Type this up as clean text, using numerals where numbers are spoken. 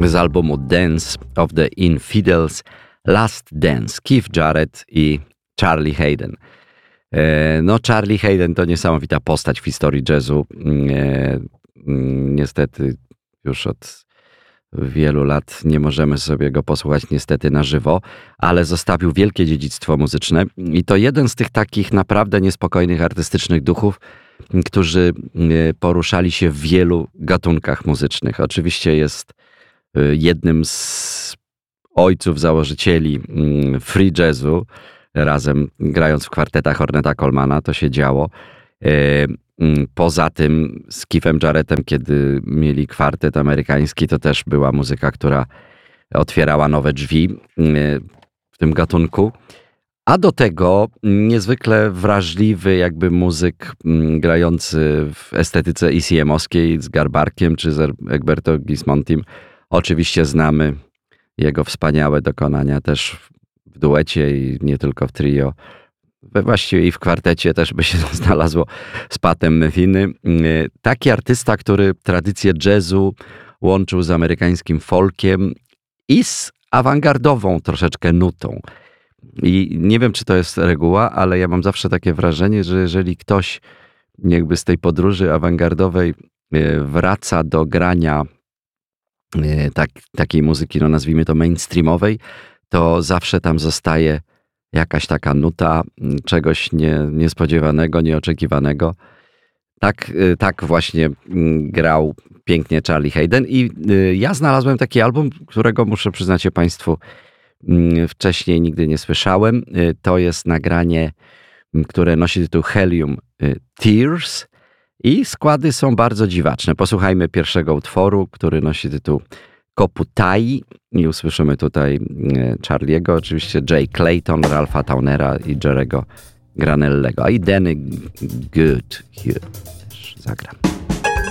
z albumu Dance of the Infidels, Last Dance, Keith Jarrett i Charlie Haden. No, Charlie Haden to niesamowita postać w historii jazzu. Niestety już od wielu lat nie możemy sobie go posłuchać niestety na żywo, ale zostawił wielkie dziedzictwo muzyczne i to jeden z tych takich naprawdę niespokojnych artystycznych duchów, którzy poruszali się w wielu gatunkach muzycznych. Oczywiście jest jednym z ojców założycieli free jazzu, razem grając w kwartetach Ornetta Colemana, to się działo. Poza tym z Keithem Jarrettem, kiedy mieli kwartet amerykański, to też była muzyka, która otwierała nowe drzwi w tym gatunku. A do tego niezwykle wrażliwy jakby muzyk grający w estetyce ECM-owskiej z Garbarkiem czy z Egberto Gismontim. Oczywiście znamy jego wspaniałe dokonania też w duecie i nie tylko w trio. Właściwie i w kwartecie też by się znalazło z Patem Metheny. Taki artysta, który tradycję jazzu łączył z amerykańskim folkiem i z awangardową troszeczkę nutą. I nie wiem, czy to jest reguła, ale ja mam zawsze takie wrażenie, że jeżeli ktoś jakby z tej podróży awangardowej wraca do grania takiej muzyki, no nazwijmy to mainstreamowej, to zawsze tam zostaje jakaś taka nuta czegoś niespodziewanego, nieoczekiwanego. Tak właśnie grał pięknie Charlie Haden i ja znalazłem taki album, którego muszę przyznać się Państwu wcześniej nigdy nie słyszałem. To jest nagranie, które nosi tytuł Helium Tears i składy są bardzo dziwaczne. Posłuchajmy pierwszego utworu, który nosi tytuł Koputai i usłyszymy tutaj Charliego, oczywiście Jay Clayton, Ralpha Taunera i Jerry'ego Granellego, a i Danny Good here też zagra.